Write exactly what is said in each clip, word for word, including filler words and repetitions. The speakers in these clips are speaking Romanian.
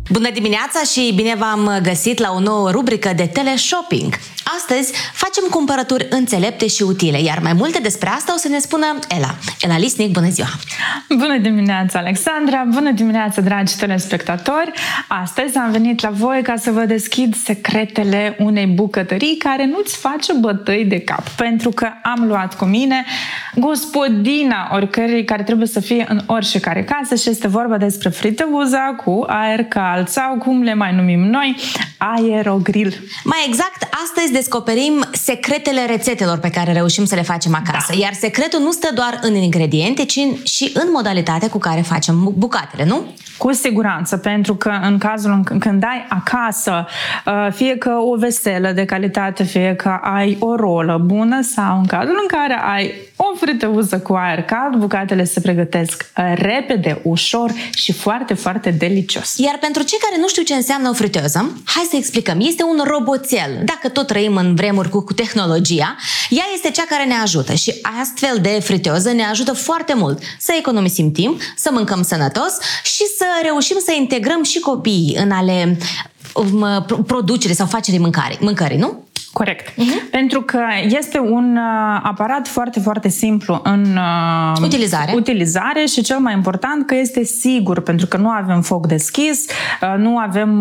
Bună dimineața și bine v-am găsit la o nouă rubrică de teleshopping. Astăzi facem cumpărături înțelepte și utile, iar mai multe despre asta o să ne spună Ela. Ela Lisnic, bună ziua! Bună dimineața, Alexandra! Bună dimineața, dragi telespectatori! Astăzi am venit la voi ca să vă deschid secretele unei bucătării care nu-ți face bătăi de cap, pentru că am luat cu mine gospodina oricărei care trebuie să fie în orice care casă și este vorba despre friteuza cu aer cald sau, cum le mai numim noi, aerogrill. Mai exact, astăzi descoperim secretele rețetelor pe care reușim să le facem acasă. Da. Iar secretul nu stă doar în ingrediente, ci și în modalitatea cu care facem bucatele, nu? Cu siguranță, pentru că în cazul când ai acasă, fie că o veselă de calitate, fie că ai o rolă bună sau în cazul în care ai o friteuză cu aer cald, bucatele se pregătesc repede, ușor și foarte, foarte delicios. Iar pentru cei care nu știu ce înseamnă o friteuză, hai să explicăm. Este un roboțel. Dacă tot trăim în vremuri cu, cu tehnologia, ea este cea care ne ajută și astfel de friteuză ne ajută foarte mult să economisim timp, să mâncăm sănătos și să reușim să integrăm și copiii în ale um, producere sau facerii mâncare, mâncării, nu? Corect. Uh-huh. Pentru că este un uh, aparat foarte, foarte simplu în uh, utilizare. utilizare și cel mai important că este sigur, pentru că nu avem foc deschis, uh, nu avem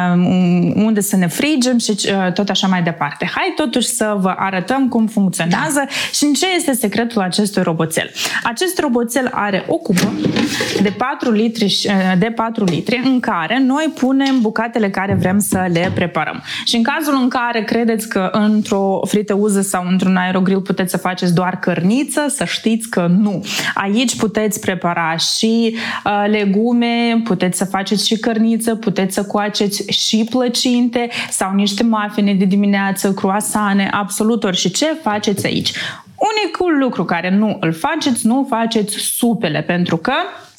uh, unde să ne frigem și uh, tot așa mai departe. Hai totuși să vă arătăm cum funcționează da. și în ce este secretul acestui roboțel. Acest roboțel are o cupă de patru litri, de patru litri în care noi punem bucatele care vrem să le preparăm. Și în cazul în care credeți că într-o friteuză sau într-un aerogrill puteți să faceți doar cărniță, să știți că nu. Aici puteți prepara și uh, legume, puteți să faceți și cărniță, puteți să coaceți și plăcinte sau niște muffine de dimineață, croissane, absolut orice faceți aici. Unicul lucru care nu îl faceți, nu faceți supele, pentru că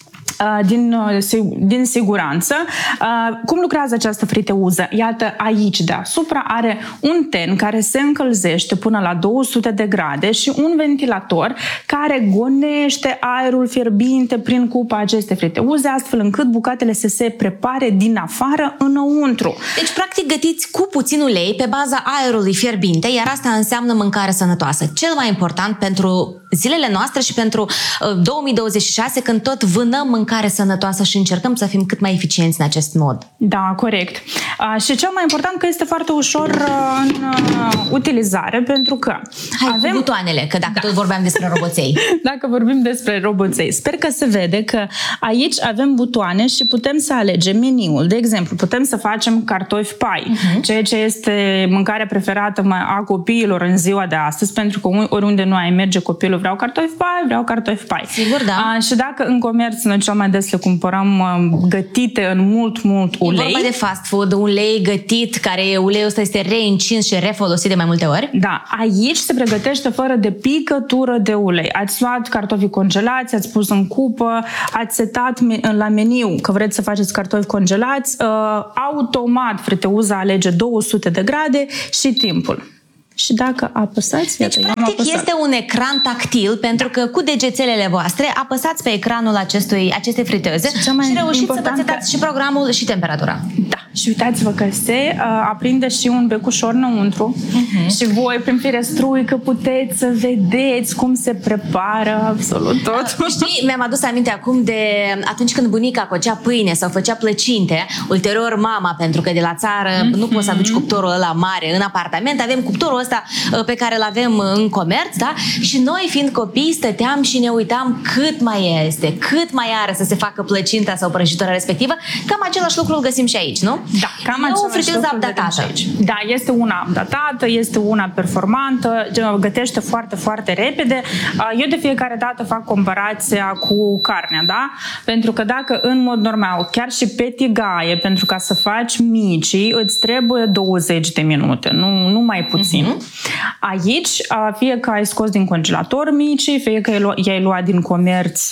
Din, din siguranță. Cum lucrează această friteuză? Iată, aici deasupra are un ten care se încălzește până la două sute de grade și un ventilator care gonește aerul fierbinte prin cupa acestei friteuze, astfel încât bucatele să se prepare din afară înăuntru. Deci, practic, gătiți cu puțin ulei pe baza aerului fierbinte, iar asta înseamnă mâncare sănătoasă. Cel mai important pentru zilele noastre și pentru două mii douăzeci și șase, când tot vânăm mâncare sănătoasă și încercăm să fim cât mai eficienți în acest mod. Da, corect. Uh, și cel mai important că este foarte ușor uh, în uh, utilizare, pentru că Hai avem cu butoanele, că dacă da. tot vorbeam despre roboței. Dacă vorbim despre roboței, sper că se vede că aici avem butoane și putem să alegem meniul. De exemplu, putem să facem cartofi pai, uh-huh. ceea ce este mâncarea preferată a copiilor în ziua de astăzi, pentru că oriunde nu ai merge copilul, vreau cartofi pai, vreau cartofi pai. Sigur, da. Uh, și dacă în comerț noi cel mai des le cumpărăm uh, gătite în mult, mult ulei. E vorba de fast food, ulei gătit, care uleiul ăsta este reîncins și refolosit de mai multe ori. Da, aici se pregătește fără de picătură de ulei. Ați luat cartofii congelați, ați pus în cupă, ați setat la meniu că vreți să faceți cartofi congelați, uh, automat friteuza alege două sute de grade și timpul. Și dacă apăsați... Deci, iată, practic, este un ecran tactil, pentru că cu degețelele voastre apăsați pe ecranul acestui, acestei friteuze și, și reușiți să vă setați și programul și temperatura. Da. Și uitați-vă că se uh, aprinde și un becușor înăuntru uh-huh. și voi, prin firestruică, puteți să vedeți cum se prepară absolut tot. Uh, știi, mi-am adus aminte acum de atunci când bunica cocea pâine sau făcea plăcinte, ulterior mama, pentru că de la țară uh-huh. nu poți să aduci cuptorul ăla mare în apartament, avem cuptorul ăsta pe care îl avem în comerț, da? Și noi, fiind copii, stăteam și ne uitam cât mai este, cât mai are să se facă plăcinta sau prăjitura respectivă. Cam același lucru îl găsim și aici, nu? Da, cam același lucru. O friteză updatată. Da, este una updatată, este una performantă, gătește foarte, foarte repede. Eu de fiecare dată fac comparația cu carnea, da? Pentru că dacă în mod normal, chiar și pe tigaie, pentru ca să faci micii, îți trebuie douăzeci de minute, nu, nu mai puțin. Uh-huh. Aici, fie că ai scos din congelator micii, fie că i-ai luat din comerț,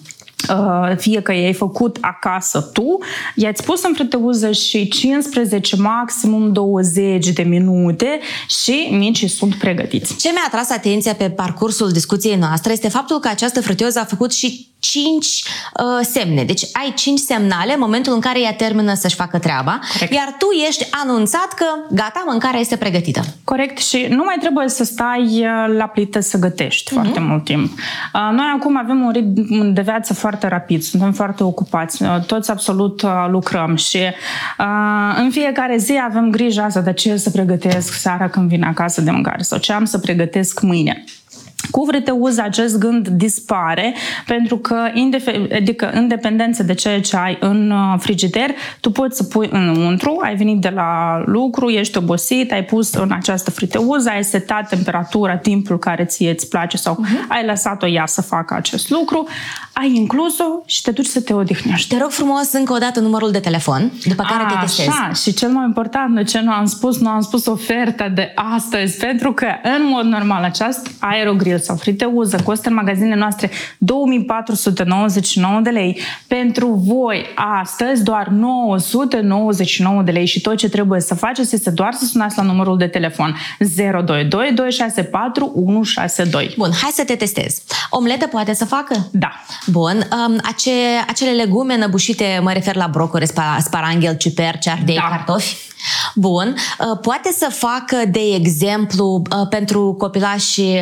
fie că i-ai făcut acasă tu, i-ați pus în friteuză și cincisprezece, maximum douăzeci de minute și micii sunt pregătiți. Ce mi-a atras atenția pe parcursul discuției noastre este faptul că această friteuză a făcut și cinci uh, semne. Deci ai cinci semnale în momentul în care ea termină să-și facă treaba. Corect. Iar tu ești anunțat că gata, mâncarea este pregătită. Corect, și nu mai trebuie să stai la plită să gătești uh-huh. foarte mult timp. Noi acum avem un ritm de viață foarte rapid, suntem foarte ocupați, toți absolut lucrăm și în fiecare zi avem grija asta de ce să pregătesc seara când vin acasă de mâncare sau ce am să pregătesc mâine. Cu friteuză acest gând dispare pentru că, adică, în dependență de ceea ce ai în frigider, tu poți să pui înăuntru, ai venit de la lucru, ești obosit, ai pus în această friteuză, ai setat temperatura, timpul care ție îți place sau uh-huh. ai lăsat-o ea să facă acest lucru, ai inclus-o și te duci să te odihnești. Te rog frumos încă o dată numărul de telefon, după care A, te testezi. Așa, și cel mai important, de ce nu am spus, nu am spus oferta de astăzi, pentru că, în mod normal, această aerogrill sau friteuză costă în magazinele noastre două mii patru sute nouăzeci și nouă de lei. Pentru voi, astăzi, doar nouă sute nouăzeci și nouă de lei și tot ce trebuie să faceți este doar să sunați la numărul de telefon zero doi doi doi șase patru unu șase doi. Bun, hai să te testez. Omletă poate să facă? Da. Bun, um, ace, acele legume năbușite, mă refer la brocoli, sparanghel, ciuperci, ardei, da. cartofi? Bun, poate să facă, de exemplu, pentru copilași,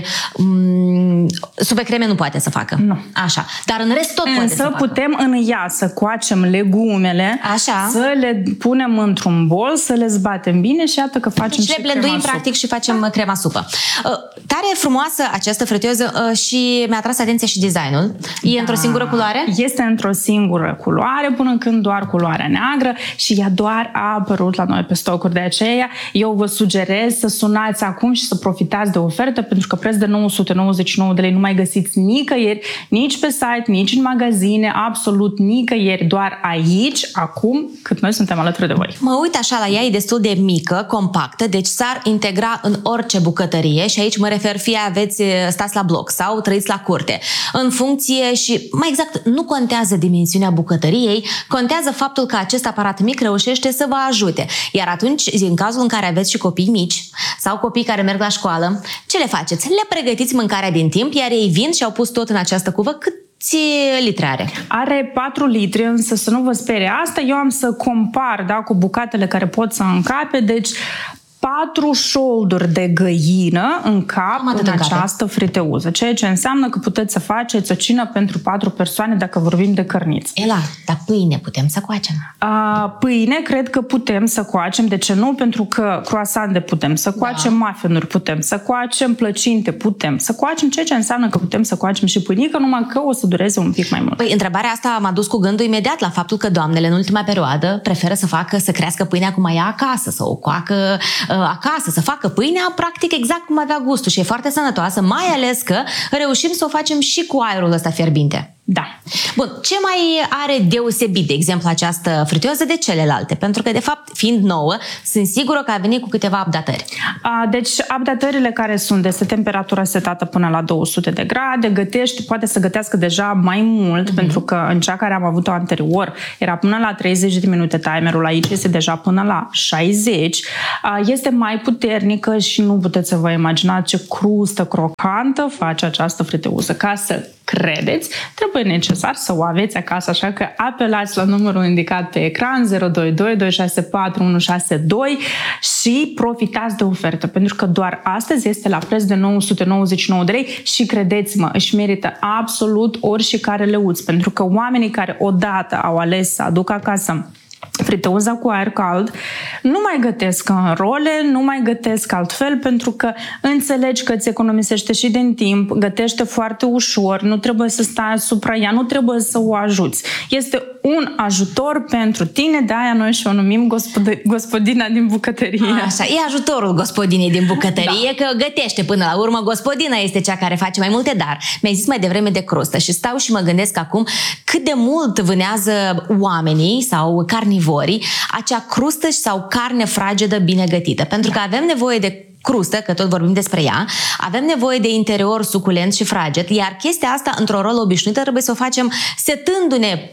supe creme nu poate să facă. Nu. Așa, dar în rest tot Însă poate să facă. putem în ea să coacem legumele, Așa. să le punem într-un bol, să le zbatem bine și iată că facem deci și le blenduim practic și facem da. crema supă. Tare frumoasă această friteuză și mi-a atras atenția și designul. E da. într-o singură culoare? Este într-o singură culoare, până când doar culoarea neagră și ea doar a apărut la noi pe stocuri. De aceea eu vă sugerez să sunați acum și să profitați de ofertă, pentru că preț de nouă sute nouăzeci și nouă de lei nu mai găsiți nicăieri, nici pe site, nici în magazine, absolut nicăieri, doar aici, acum, cât noi suntem alături de voi. Mă uit așa la ea, e destul de mică, compactă, deci s-ar integra în orice bucătărie și aici mă refer fie aveți, stați la bloc sau trăiți la curte. În funcție și, mai exact, nu contează dimensiunea bucătăriei, contează faptul că acest aparat mic reușește să vă ajute. Iar atunci, în cazul în care aveți și copii mici sau copii care merg la școală, ce le faceți? Le pregătiți mâncarea din timp, iar ei vin și au pus tot în această cuvă. Câți litri are? Are patru litri, însă să nu vă sperie asta, eu am să compar, da, cu bucatele care pot să încape, deci patru șolduri de găină în cap în această friteuză, ceea ce înseamnă că puteți să faceți o cină pentru patru persoane dacă vorbim de cărniță. Ela, dar pâine putem să coacem? A, pâine cred că putem să coacem, de ce nu? Pentru că croissante putem să coacem, da. Muffinuri putem să coacem, plăcinte putem să coacem, ceea ce înseamnă că putem să coacem și pâinică, numai că o să dureze un pic mai mult. Păi, întrebarea asta m-a dus cu gândul imediat la faptul că doamnele în ultima perioadă preferă să facă, să crească pâinea cum mai ea acasă, să o coacă acasă, să facă pâinea practic exact cum avea gustul și e foarte sănătoasă, mai ales că reușim să o facem și cu aerul ăsta fierbinte. Da. Bun, ce mai are deosebit, de exemplu, această friteuză de celelalte? Pentru că, de fapt, fiind nouă, sunt sigură că a venit cu câteva updatări. A, deci, updatările care sunt, este temperatura setată până la două sute de grade, gătești, poate să gătească deja mai mult, mm-hmm. pentru că în cea care am avut-o anterior era până la treizeci de minute timerul, aici este deja până la șaizeci. A, este mai puternică și nu puteți să vă imaginați ce crustă crocantă face această friteuză. Ca să credeți, trebuie necesar să o aveți acasă, așa că apelați la numărul indicat pe ecran zero doi doi doi șase patru unu șase doi și profitați de ofertă, pentru că doar astăzi este la preț de nouă sute nouăzeci și nouă de lei și credeți-mă, își merită absolut oricare leuț, pentru că oamenii care odată au ales să aducă acasă friteuza cu aer cald, nu mai gătesc în role, nu mai gătesc altfel, pentru că înțelegi că îți economisește și din timp, gătește foarte ușor, nu trebuie să stai asupra ea, nu trebuie să o ajuți. Este un ajutor pentru tine, de-aia noi și o numim gospod- gospodina din bucătărie. Așa, e ajutorul gospodinei din bucătărie, da. Că gătește până la urmă, gospodina este cea care face mai multe, dar mi-ai zis mai devreme de crustă și stau și mă gândesc acum cât de mult vânează oamenii sau carnivorii acea crustă sau carne fragedă bine gătită, pentru că avem nevoie de crustă, că tot vorbim despre ea, avem nevoie de interior suculent și fraged, iar chestia asta într-o rolă obișnuită trebuie să o facem setându-ne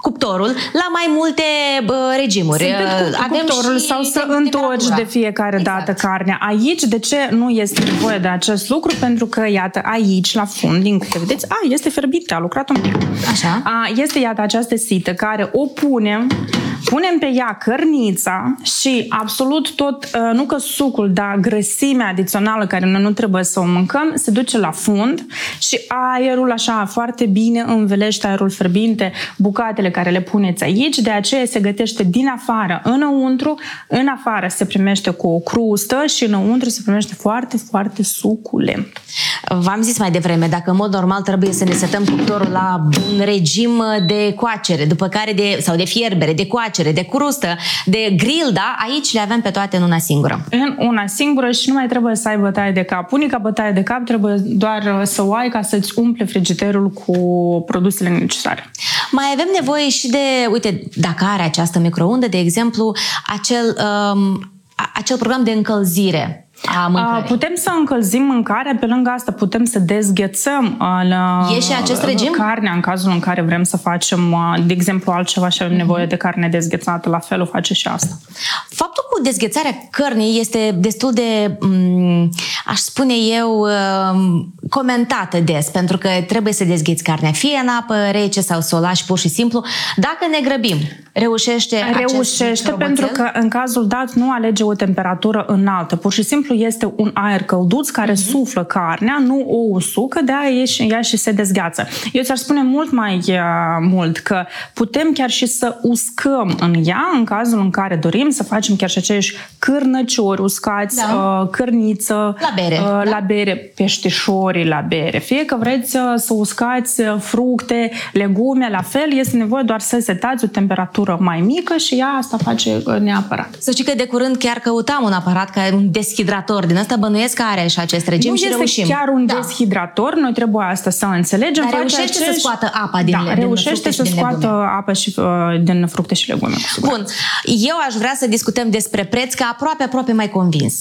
cuptorul la mai multe uh, regimuri. Să avem cuptorul sau să întorci de fiecare exact. dată carnea. Aici, de ce nu este nevoie de acest lucru? Pentru că, iată, aici, la fund, din câte vedeți, a, este fierbinte, a lucrat un pic. Așa. A, este, iată, această sită care o punem, punem pe ea cărnița și absolut tot, nu că sucul, dar grăsimea adițională care noi nu trebuie să o mâncăm, se duce la fund și aerul așa foarte bine învelește aerul fierbinte, bucatele care le puneți aici, de aceea se gătește din afară înăuntru, în afară se primește cu o crustă și înăuntru se primește foarte, foarte suculent. V-am zis mai devreme, dacă în mod normal trebuie să ne setăm cuptorul la un regim de coacere, după care de, sau de fierbere, de coacere, de crustă, de grill, da? Aici le avem pe toate în una singură. În una singură și nu mai trebuie să ai bătaie de cap. Unica bătaie de cap trebuie doar să o ai ca să-ți umple frigiderul cu produsele necesare. Mai avem nevoie și de, uite, dacă are această microundă, de exemplu, acel, um, acel program de încălzire a mâncării. Putem să încălzim mâncarea, pe lângă asta putem să dezghețăm la e și acest regim? carnea în cazul în care vrem să facem, de exemplu, altceva și avem nevoie de carne dezghețată, la fel o face și asta. Faptul cu dezghețarea cărnii este destul de, aș spune eu, comentată des, pentru că trebuie să dezgheți carnea fie în apă rece sau să o lași pur și simplu. Dacă ne grăbim, reușește Reușește pentru că în cazul dat nu alege o temperatură înaltă. Pur și simplu este un aer călduț care uh-huh. suflă carnea, nu o usucă, de aia ea și se dezgheață. Eu ți-ar spune mult mai uh, mult că putem chiar și să uscăm în ea în cazul în care dorim să facem chiar și acești cârnăciori uscați, da. uh, cârniță, la bere, uh, da? la bere, peștișorii la bere. Fie că vreți uh, să uscați uh, fructe, legume, la fel, este nevoie doar să setați o temperatură mai mică și ea asta face uh, neapărat. Să știi că de curând chiar căutam un aparat care un deshidrator din ăsta, bănuiesc că are și acest regim nu și reușim. Nu este chiar un da. deshidrator, noi trebuie asta să înțelegem. Dar reușește acești... să scoată apa din, da, din reușește să scoată apa și, uh, din fructe și legume. Bun, eu aș vrea să discutăm despre preț, că aproape, aproape mai convins.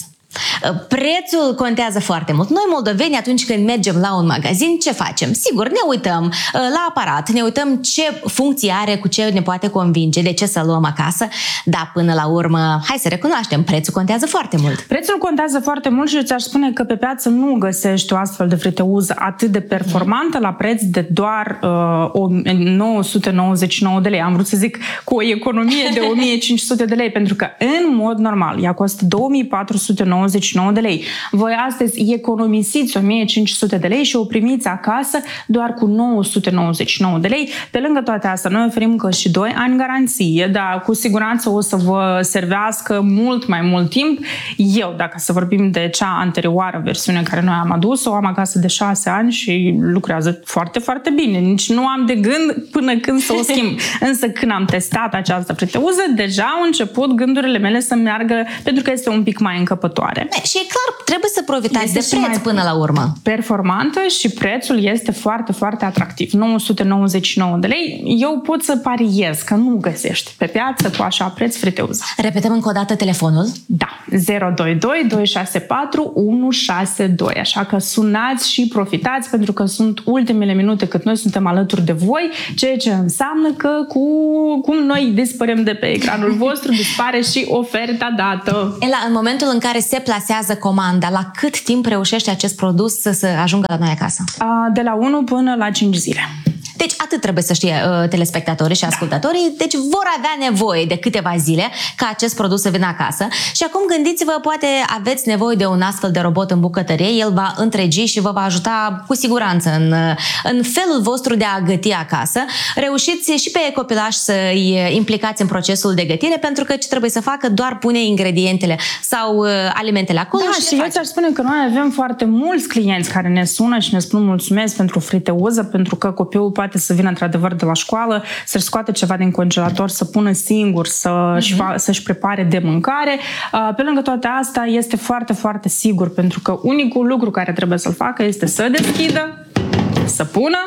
Prețul contează foarte mult. Noi, moldoveni, atunci când mergem la un magazin, ce facem? Sigur, ne uităm la aparat, ne uităm ce funcție are, cu ce ne poate convinge, de ce să luăm acasă, dar până la urmă, hai să recunoaștem, prețul contează foarte mult. Prețul contează foarte mult și ți-aș spune că pe piață nu găsești o astfel de friteuză atât de performantă la preț de doar uh, nouă sute nouăzeci și nouă de lei. Am vrut să zic cu o economie de o mie cinci sute de lei, pentru că în mod normal ea costă două mii patru sute nouăzeci și nouă de lei. Voi astăzi economisiți o mie cinci sute de lei și o primiți acasă doar cu nouă sute nouăzeci și nouă de lei. Pe lângă toate astea, noi oferim încă și doi ani garanție, dar cu siguranță o să vă servească mult mai mult timp. Eu, dacă să vorbim de cea anterioară versiune care noi am adus-o, o am acasă de șase ani și lucrează foarte, foarte bine. Nici nu am de gând până când să o schimb. Însă când am testat această friteuză, deja au început gândurile mele să meargă, pentru că este un pic mai încăpătoare. Și e clar, trebuie să profitați este de preț până la urmă. Performantă și prețul este foarte, foarte atractiv. nouă sute nouăzeci și nouă de lei. Eu pot să pariez că nu găsești pe piață cu așa preț friteuză. Repetăm încă o dată telefonul? Da. zero doi doi doi șase patru unu șase doi. Așa că sunați și profitați, pentru că sunt ultimele minute cât noi suntem alături de voi, ceea ce înseamnă că cu cum noi dispărem de pe ecranul vostru, dispare și oferta dată. Ela, în momentul în care se plasează comanda, la cât timp reușește acest produs să, să ajungă la noi acasă? De la unu până la cinci zile. Deci atât trebuie să știe uh, telespectatorii și ascultătorii, deci vor avea nevoie de câteva zile ca acest produs să vină acasă. Și acum gândiți-vă, poate aveți nevoie de un astfel de robot în bucătărie, el va întregi și vă va ajuta cu siguranță în, în felul vostru de a găti acasă. Reușiți și pe copilaș să-i implicați în procesul de gătire, pentru că ce trebuie să facă doar pune ingredientele sau uh, alimentele acolo. Da, și, și eu ți-aș spune că noi avem foarte mulți clienți care ne sună și ne spun mulțumesc pentru friteuză, pentru că copilul poate să vină într-adevăr de la școală, să-și scoată ceva din congelator, să pună singur, să-și, uh-huh. să-și prepare de mâncare. Pe lângă toate astea, este foarte, foarte sigur, pentru că unicul lucru care trebuie să-l facă este să deschidă, să pună,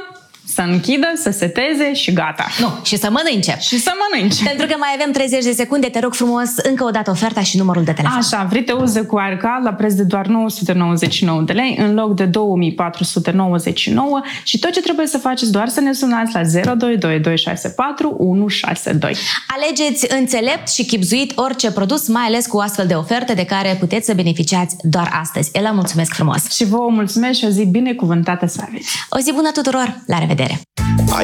să închidă, să seteze și gata. Nu, și să mănânce. Și să mănânce. Pentru că mai avem treizeci de secunde, te rog frumos, încă o dată oferta și numărul de telefon. Așa, friteuze cu aer cald la preț de doar nouă sute nouăzeci și nouă de lei în loc de două mii patru sute nouăzeci și nouă și tot ce trebuie să faceți doar să ne sunați la zero doi doi doi șase patru unu șase doi. Alegeți înțelept și chibzuit orice produs, mai ales cu astfel de oferte de care puteți să beneficiați doar astăzi. Ela, mulțumesc frumos! Și vouă mulțumesc și o zi binecuvântată să aveți! O zi bună tuturor! La revedere!